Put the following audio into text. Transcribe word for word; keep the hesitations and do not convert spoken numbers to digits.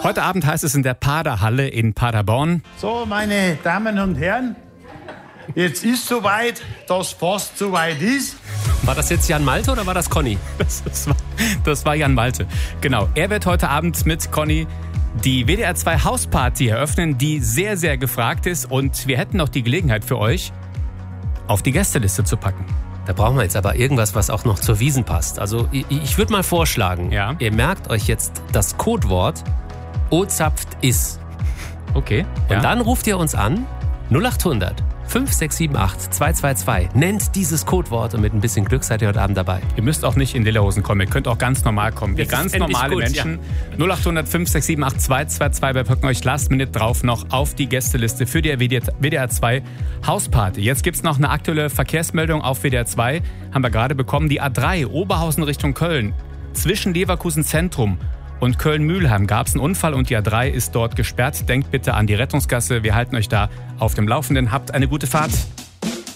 Heute Abend heißt es in der Paderhalle in Paderborn. So, meine Damen und Herren, jetzt ist soweit, dass fast soweit ist. War das jetzt Jan Malte oder war das Conny? Das, das, war, das war Jan Malte. Genau, er wird heute Abend mit Conny die W D R zwei Hausparty eröffnen, die sehr, sehr gefragt ist. Und wir hätten noch die Gelegenheit für euch, auf die Gästeliste zu packen. Da brauchen wir jetzt aber irgendwas, was auch noch zur Wiesn passt. Also ich, ich würde mal vorschlagen, ja. Ihr merkt euch jetzt das Codewort O-Zapft is. Okay. Und ja. dann ruft ihr uns an, null acht hundert fünf sechs sieben acht zwei zwei zwei. Nennt dieses Codewort und mit ein bisschen Glück seid ihr heute Abend dabei. Ihr müsst auch nicht in Lederhosen kommen, ihr könnt auch ganz normal kommen. Wie Das ganz ist endlich normale gut, Menschen. Ja. null acht hundert fünf sechs sieben acht zwei zwei zwei. Wir packen euch Last Minute drauf noch auf die Gästeliste für die W D R zwei Hausparty. Jetzt gibt's noch eine aktuelle Verkehrsmeldung auf W D R zwei. Haben wir gerade bekommen. Die A drei Oberhausen Richtung Köln. Zwischen Leverkusen Zentrum und Köln-Mülheim gab es einen Unfall und die A drei ist dort gesperrt. Denkt bitte an die Rettungsgasse. Wir halten euch da auf dem Laufenden. Habt eine gute Fahrt.